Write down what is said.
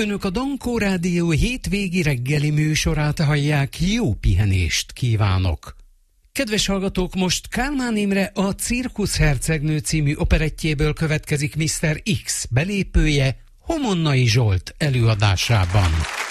Önök a Dankó Rádió hétvégi reggeli műsorát hallják, jó pihenést kívánok! Kedves hallgatók, most Kálmán Imre a Cirkusz hercegnő című operettjéből következik Mr. X belépője Homonnai Zsolt előadásában.